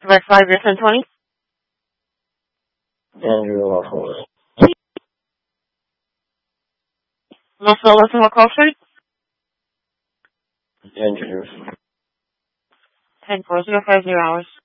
Direct 5 years 1020. Andrew Lawful. Los Solos and what call street? Andrew. 104050 hours.